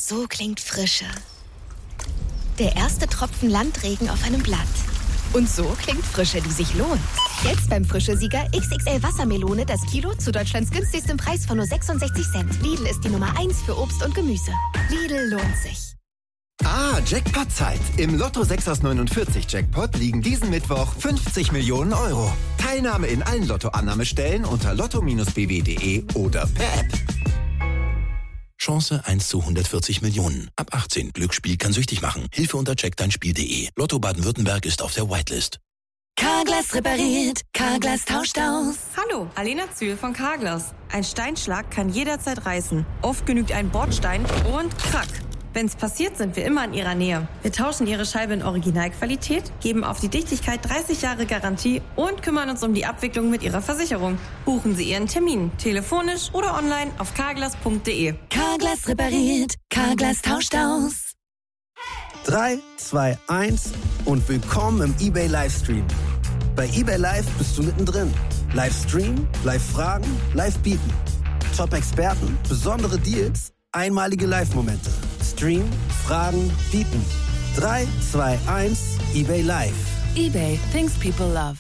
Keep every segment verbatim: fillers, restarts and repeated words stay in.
So klingt Frische. Der erste Tropfen Landregen auf einem Blatt. Und so klingt Frische, die sich lohnt. Jetzt beim Frische-Sieger X X L Wassermelone das Kilo zu Deutschlands günstigstem Preis von nur sechsundsechzig Cent. Lidl ist die Nummer eins für Obst und Gemüse. Lidl lohnt sich. Ah, Jackpot-Zeit. Im Lotto sechs aus neunundvierzig Jackpot liegen diesen Mittwoch fünfzig Millionen Euro. Teilnahme in allen Lotto-Annahmestellen unter lotto Bindestrich b w punkt de oder per App. Chance eins zu hundertvierzig Millionen. Ab achtzehn. Glücksspiel kann süchtig machen. Hilfe unter check dein Spiel punkt de. Lotto Baden-Württemberg ist auf der Whitelist. Carglass repariert. Carglass tauscht aus. Hallo, Alena Zühl von Carglass. Ein Steinschlag kann jederzeit reißen. Oft genügt ein Bordstein und krack. Wenn's passiert, sind wir immer in Ihrer Nähe. Wir tauschen Ihre Scheibe in Originalqualität, geben auf die Dichtigkeit dreißig Jahre Garantie und kümmern uns um die Abwicklung mit Ihrer Versicherung. Buchen Sie Ihren Termin, telefonisch oder online auf carglass punkt de. Carglass repariert. Carglass tauscht aus. drei, zwei, eins und willkommen im eBay Livestream. Bei eBay Live bist du mittendrin. Livestream, Live-Fragen, Live-Bieten. Top-Experten, besondere Deals, einmalige Live-Momente. Stream, Fragen, bieten. drei, zwei, eins, eBay Live. eBay, things people love.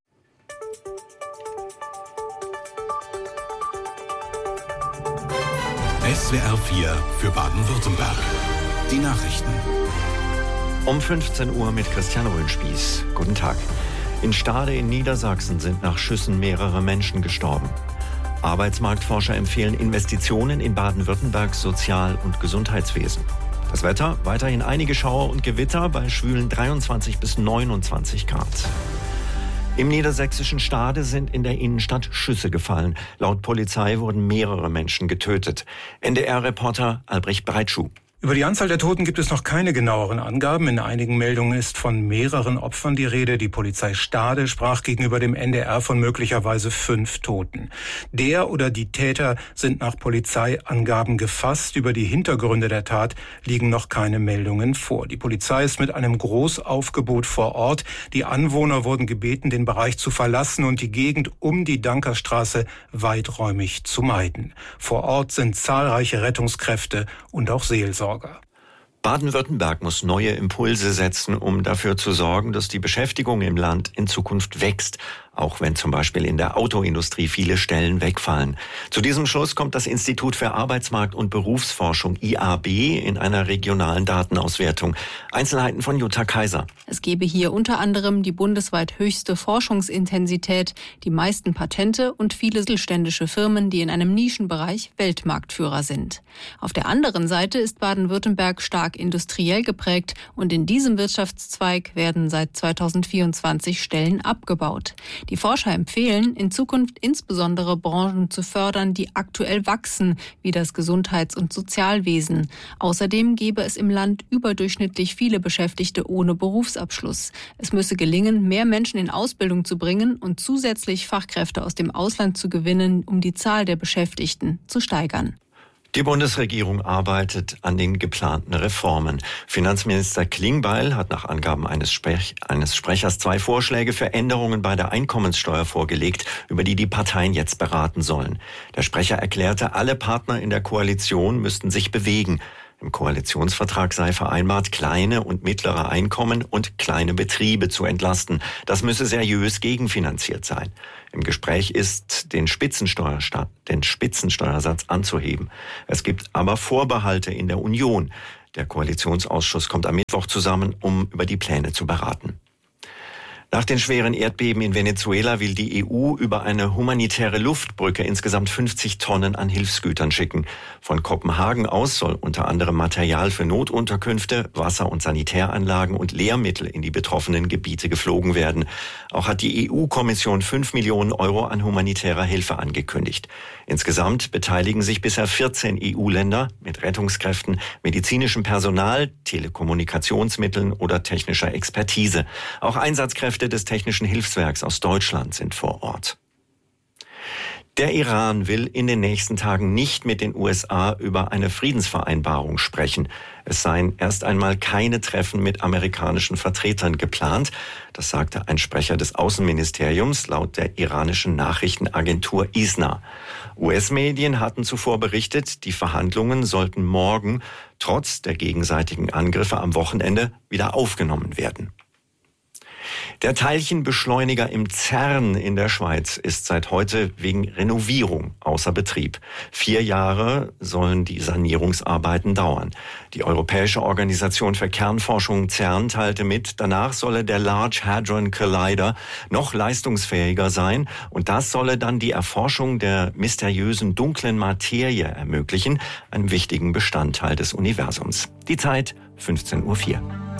S W R vier für Baden-Württemberg. Die Nachrichten. Um fünfzehn Uhr mit Christian Röhnspieß. Guten Tag. In Stade in Niedersachsen sind nach Schüssen mehrere Menschen gestorben. Arbeitsmarktforscher empfehlen Investitionen in Baden-Württembergs Sozial- und Gesundheitswesen. Das Wetter, weiterhin einige Schauer und Gewitter bei schwülen dreiundzwanzig bis neunundzwanzig Grad. Im niedersächsischen Stade sind in der Innenstadt Schüsse gefallen. Laut Polizei wurden mehrere Menschen getötet. N D R-Reporter Albrecht Breitschuh. Über die Anzahl der Toten gibt es noch keine genaueren Angaben. In einigen Meldungen ist von mehreren Opfern die Rede. Die Polizei Stade sprach gegenüber dem N D R von möglicherweise fünf Toten. Der oder die Täter sind nach Polizeiangaben gefasst. Über die Hintergründe der Tat liegen noch keine Meldungen vor. Die Polizei ist mit einem Großaufgebot vor Ort. Die Anwohner wurden gebeten, den Bereich zu verlassen und die Gegend um die Dankerstraße weiträumig zu meiden. Vor Ort sind zahlreiche Rettungskräfte und auch Seelsorger. Baden-Württemberg muss neue Impulse setzen, um dafür zu sorgen, dass die Beschäftigung im Land in Zukunft wächst, auch wenn zum Beispiel in der Autoindustrie viele Stellen wegfallen. Zu diesem Schluss kommt das Institut für Arbeitsmarkt- und Berufsforschung I A B in einer regionalen Datenauswertung. Einzelheiten von Jutta Kaiser. Es gebe hier unter anderem die bundesweit höchste Forschungsintensität, die meisten Patente und viele mittelständische Firmen, die in einem Nischenbereich Weltmarktführer sind. Auf der anderen Seite ist Baden-Württemberg stark industriell geprägt und in diesem Wirtschaftszweig werden seit zweitausendvierundzwanzig Stellen abgebaut. Die Forscher empfehlen, in Zukunft insbesondere Branchen zu fördern, die aktuell wachsen, wie das Gesundheits- und Sozialwesen. Außerdem gäbe es im Land überdurchschnittlich viele Beschäftigte ohne Berufsabschluss. Es müsse gelingen, mehr Menschen in Ausbildung zu bringen und zusätzlich Fachkräfte aus dem Ausland zu gewinnen, um die Zahl der Beschäftigten zu steigern. Die Bundesregierung arbeitet an den geplanten Reformen. Finanzminister Klingbeil hat nach Angaben eines, Sprech- eines Sprechers zwei Vorschläge für Änderungen bei der Einkommenssteuer vorgelegt, über die die Parteien jetzt beraten sollen. Der Sprecher erklärte, alle Partner in der Koalition müssten sich bewegen. Im Koalitionsvertrag sei vereinbart, kleine und mittlere Einkommen und kleine Betriebe zu entlasten. Das müsse seriös gegenfinanziert sein. Im Gespräch ist, den Spitzensteuersta- den Spitzensteuersatz anzuheben. Es gibt aber Vorbehalte in der Union. Der Koalitionsausschuss kommt am Mittwoch zusammen, um über die Pläne zu beraten. Nach den schweren Erdbeben in Venezuela will die E U über eine humanitäre Luftbrücke insgesamt fünfzig Tonnen an Hilfsgütern schicken. Von Kopenhagen aus soll unter anderem Material für Notunterkünfte, Wasser- und Sanitäranlagen und Lehrmittel in die betroffenen Gebiete geflogen werden. Auch hat die E U-Kommission fünf Millionen Euro an humanitärer Hilfe angekündigt. Insgesamt beteiligen sich bisher vierzehn E U-Länder mit Rettungskräften, medizinischem Personal, Telekommunikationsmitteln oder technischer Expertise. Auch Einsatzkräfte des Technischen Hilfswerks aus Deutschland sind vor Ort. Der Iran will in den nächsten Tagen nicht mit den U S A über eine Friedensvereinbarung sprechen. Es seien erst einmal keine Treffen mit amerikanischen Vertretern geplant. Das sagte ein Sprecher des Außenministeriums laut der iranischen Nachrichtenagentur I S N A. U S-Medien hatten zuvor berichtet, die Verhandlungen sollten morgen trotz der gegenseitigen Angriffe am Wochenende wieder aufgenommen werden. Der Teilchenbeschleuniger im CERN in der Schweiz ist seit heute wegen Renovierung außer Betrieb. Vier Jahre sollen die Sanierungsarbeiten dauern. Die Europäische Organisation für Kernforschung CERN teilte mit, danach solle der Large Hadron Collider noch leistungsfähiger sein und das solle dann die Erforschung der mysteriösen dunklen Materie ermöglichen, einem wichtigen Bestandteil des Universums. Die Zeit fünfzehn Uhr vier.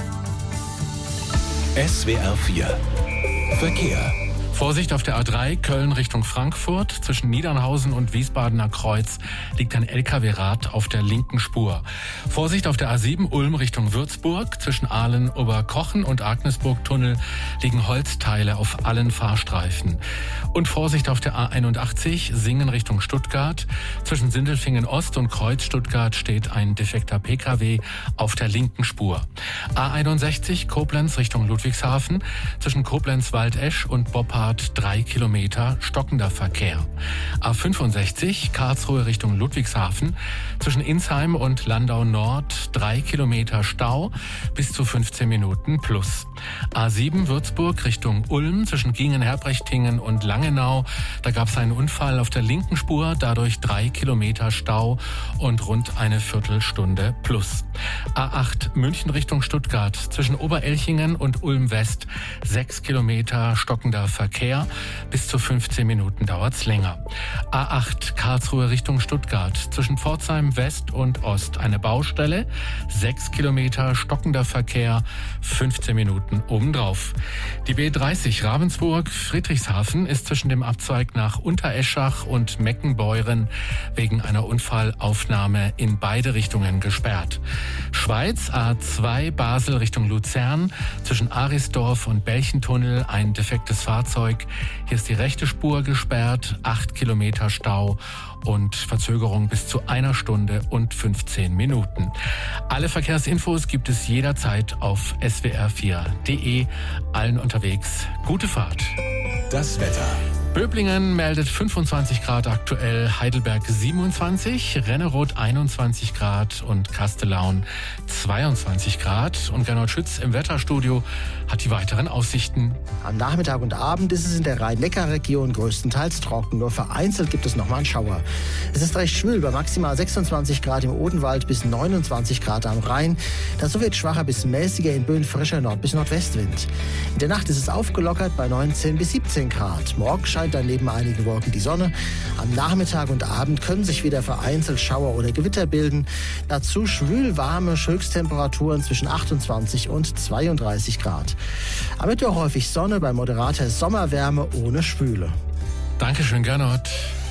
S W R vier Verkehr. Vorsicht auf der A drei Köln Richtung Frankfurt. Zwischen Niedernhausen und Wiesbadener Kreuz liegt ein L K W-Rad auf der linken Spur. Vorsicht auf der A sieben Ulm Richtung Würzburg. Zwischen Aalen, Oberkochen und Agnesburg-Tunnel liegen Holzteile auf allen Fahrstreifen. Und Vorsicht auf der A einundachtzig Singen Richtung Stuttgart. Zwischen Sindelfingen Ost und Kreuz Stuttgart steht ein defekter P K W auf der linken Spur. A einundsechzig Koblenz Richtung Ludwigshafen. Zwischen Koblenz-Waldesch und Boppard drei Kilometer stockender Verkehr. A fünfundsechzig Karlsruhe Richtung Ludwigshafen. Zwischen Insheim und Landau Nord drei Kilometer Stau bis zu fünfzehn Minuten plus. A sieben Würzburg Richtung Ulm zwischen Gingen-Herbrechtingen und Langenau. Da gab es einen Unfall auf der linken Spur, dadurch drei Kilometer Stau und rund eine Viertelstunde plus. A acht München Richtung Stuttgart zwischen Oberelchingen und Ulm West sechs Kilometer stockender Verkehr. Bis zu fünfzehn Minuten dauert's länger. A acht Karlsruhe Richtung Stuttgart zwischen Pforzheim West und Ost eine Baustelle. sechs Kilometer stockender Verkehr, fünfzehn Minuten obendrauf. Die B dreißig Ravensburg Friedrichshafen ist zwischen dem Abzweig nach Untereschach und Meckenbeuren wegen einer Unfallaufnahme in beide Richtungen gesperrt. Schweiz A zwei Basel Richtung Luzern zwischen Arisdorf und Belchentunnel ein defektes Fahrzeug. Hier ist die rechte Spur gesperrt, acht Kilometer Stau und Verzögerung bis zu einer Stunde und fünfzehn Minuten. Alle Verkehrsinfos gibt es jederzeit auf S W R vier punkt de. Allen unterwegs gute Fahrt. Das Wetter. Böblingen meldet fünfundzwanzig Grad aktuell, Heidelberg siebenundzwanzig, Renneroth einundzwanzig Grad und Kastellaun zweiundzwanzig Grad. Und Gernot Schütz im Wetterstudio hat die weiteren Aussichten. Am Nachmittag und Abend ist es in der Rhein-Neckar-Region größtenteils trocken. Nur vereinzelt gibt es nochmal einen Schauer. Es ist recht schwül, bei maximal sechsundzwanzig Grad im Odenwald bis neunundzwanzig Grad am Rhein. Dazu wird schwacher bis mäßiger in Böen frischer Nord- bis Nordwestwind. In der Nacht ist es aufgelockert bei neunzehn bis siebzehn Grad. Morgen scheint dann neben einigen Wolken die Sonne. Am Nachmittag und Abend können sich wieder vereinzelt Schauer oder Gewitter bilden. Dazu schwül warme Höchsttemperaturen zwischen achtundzwanzig und zweiunddreißig Grad. Am Mittwoch häufig Sonne bei moderater Sommerwärme ohne Schwüle. Dankeschön, Gernot.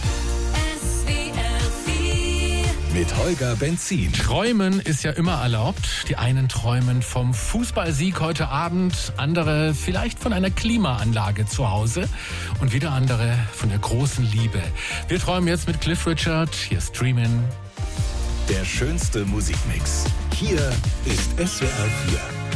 Mit Holger Benzin. Träumen ist ja immer erlaubt. Die einen träumen vom Fußballsieg heute Abend, andere vielleicht von einer Klimaanlage zu Hause und wieder andere von der großen Liebe. Wir träumen jetzt mit Cliff Richard. Hier Streamen. Der schönste Musikmix. Hier ist S W R vier.